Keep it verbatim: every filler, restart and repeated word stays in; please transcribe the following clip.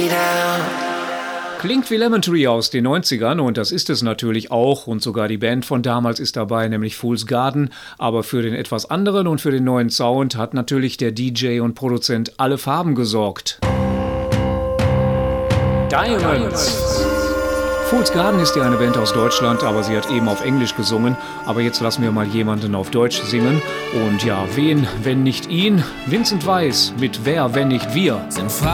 Klingt wie Lemon Tree aus den neunzigern und das ist es natürlich auch und sogar die Band von damals ist dabei, nämlich Fool's Garden, aber für den etwas anderen und für den neuen Sound hat natürlich der D J und Produzent Alle Farben gesorgt. Diamonds. Fool's Garden ist ja eine Band aus Deutschland, aber sie hat eben auf Englisch gesungen. Aber jetzt lassen wir mal jemanden auf Deutsch singen. Und ja, wen, wenn nicht ihn? Vincent Weiss mit Wer, wenn nicht wir?